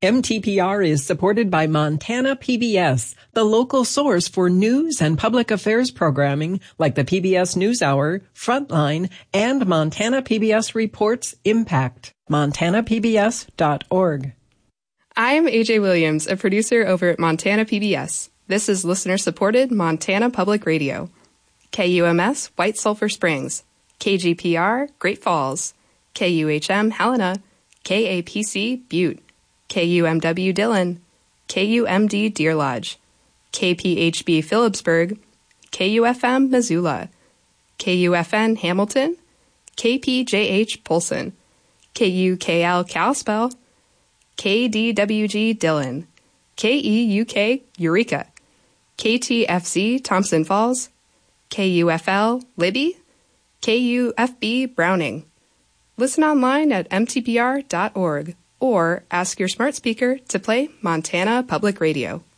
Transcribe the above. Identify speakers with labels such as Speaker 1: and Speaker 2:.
Speaker 1: MTPR is supported by Montana PBS, the local source for news and public affairs programming like the PBS NewsHour, Frontline, and Montana PBS Reports Impact. MontanaPBS.org.
Speaker 2: I'm AJ Williams, a producer over at Montana PBS. This is listener-supported Montana Public Radio. KUMS, White Sulphur Springs. KGPR, Great Falls. KUHM, Helena. KAPC, Butte. KUMW, Dillon. KUMD, Deer Lodge. KPHB, Phillipsburg. KUFM, Missoula. KUFN, Hamilton. KPJH, Polson. KUKL, Kalispell. KDWG, Dillon. KEUK, Eureka. KTFC, Thompson Falls. KUFL, Libby. KUFB, Browning. Listen online at mtpr.org or ask your smart speaker to play Montana Public Radio.